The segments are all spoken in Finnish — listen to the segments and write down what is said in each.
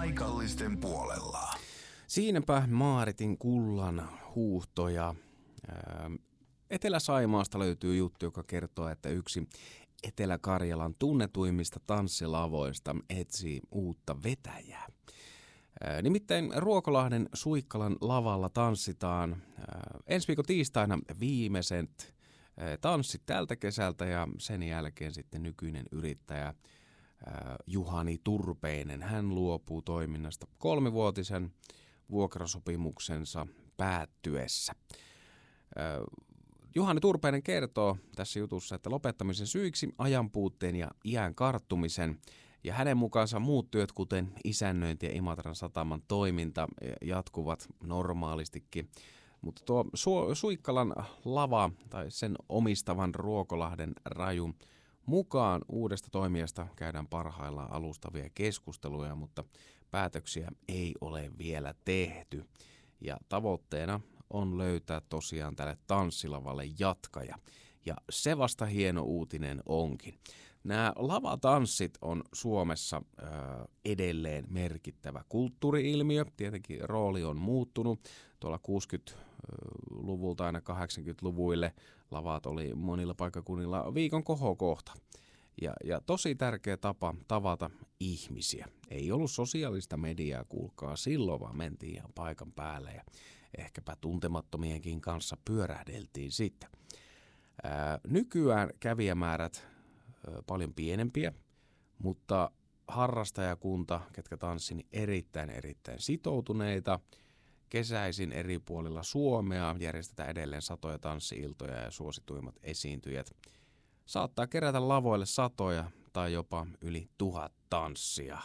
paikallisten puolella. Siinäpä Maaritin kullan huuhtoja. Etelä-Saimaasta löytyy juttu, joka kertoo, että yksi Etelä-Karjalan tunnetuimmista tanssilavoista etsii uutta vetäjää. Nimittäin Ruokolahden Suikkalan lavalla tanssitaan ensi viikon tiistaina viimeiset tanssit tältä kesältä ja sen jälkeen sitten nykyinen yrittäjä Juhani Turpeinen. Hän luopuu toiminnasta 3-vuotisen vuokrasopimuksensa päättyessä. Juhani Turpeinen kertoo tässä jutussa, että lopettamisen syiksi ajanpuutteen ja iän karttumisen ja hänen mukaansa muut työt, kuten isännöinti ja Imatran sataman toiminta, jatkuvat normaalistikin. Mutta tuo Suikkalan lava tai sen omistavan Ruokolahden rajun mukaan uudesta toimijasta käydään parhaillaan alustavia keskusteluja, mutta päätöksiä ei ole vielä tehty. Ja tavoitteena on löytää tosiaan tälle tanssilavalle jatkaja. Ja se vasta hieno uutinen onkin. Nämä lavatanssit on Suomessa edelleen merkittävä kulttuuri-ilmiö. Tietenkin rooli on muuttunut. Tuolla 60-luvulta aina 80-luvuille lavat oli monilla paikkakunnilla viikon kohokohta. Ja tosi tärkeä tapa tavata ihmisiä. Ei ollut sosiaalista mediaa, kuulkaa silloin, vaan mentiin ihan paikan päälle ja ehkäpä tuntemattomienkin kanssa pyörähdeltiin sitten. Nykyään kävijämäärät paljon pienempiä, mutta harrastajakunta, ketkä tanssi, niin erittäin sitoutuneita. Kesäisin eri puolilla Suomea järjestetään edelleen satoja tanssi-iltoja ja suosituimmat esiintyjät saattaa kerätä lavoille satoja tai jopa yli 1000 tanssia.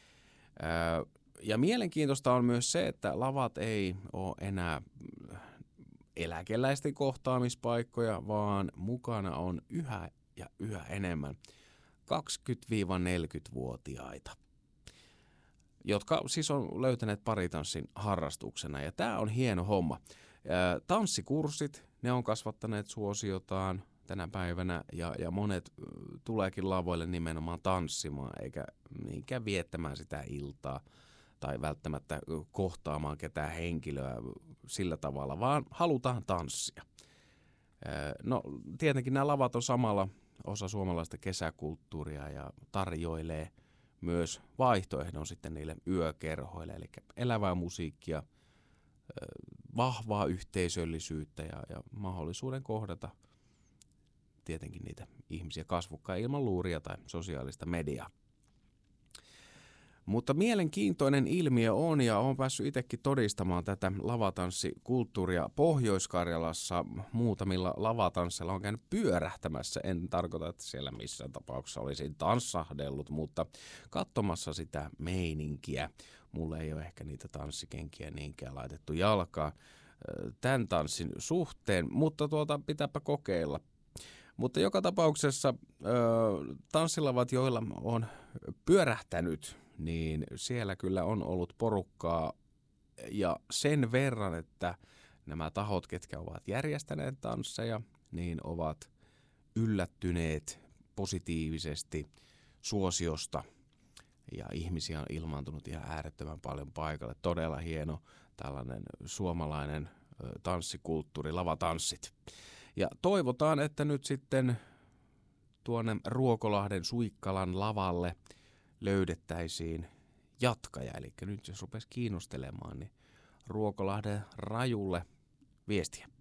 Ja mielenkiintoista on myös se, että lavat ei ole enää eläkeläisten kohtaamispaikkoja, vaan mukana on yhä enemmän 20-40-vuotiaita, jotka siis on löytäneet paritanssin harrastuksena. Ja tämä on hieno homma. Tanssikurssit, ne on kasvattaneet suosiotaan tänä päivänä ja monet tuleekin lavoille nimenomaan tanssimaan eikä niinkään viettämään sitä iltaa tai välttämättä kohtaamaan ketään henkilöä sillä tavalla, vaan halutaan tanssia. No tietenkin nämä lavat on samalla osa suomalaista kesäkulttuuria ja tarjoilee myös vaihtoehdon sitten niille yökerhoille, eli elävää musiikkia, vahvaa yhteisöllisyyttä ja mahdollisuuden kohdata tietenkin niitä ihmisiä kasvokkain ilman luuria tai sosiaalista mediaa. Mutta mielenkiintoinen ilmiö on, ja olen päässyt itsekin todistamaan tätä lavatanssikulttuuria Pohjois-Karjalassa. Muutamilla lavatansseilla on käynyt pyörähtämässä. En tarkoita, että siellä missään tapauksessa olisin tanssahdellut, mutta katsomassa sitä meininkiä. Mulle ei ole ehkä niitä tanssikenkiä niinkään laitettu jalkaan tämän tanssin suhteen, mutta pitääpä kokeilla. Mutta joka tapauksessa tanssilavat, joilla on pyörähtänyt, niin siellä kyllä on ollut porukkaa ja sen verran, että nämä tahot, ketkä ovat järjestäneet tansseja, niin ovat yllättyneet positiivisesti suosiosta ja ihmisiä on ilmaantunut ihan äärettömän paljon paikalle. Todella hieno tällainen suomalainen tanssikulttuuri, lavatanssit. Ja toivotaan, että nyt sitten tuonne Ruokolahden Suikkalan lavalle löydettäisiin jatkaja. Eli nyt jos rupesi kiinnostelemaan, niin Ruokolahden rajulle viestiä.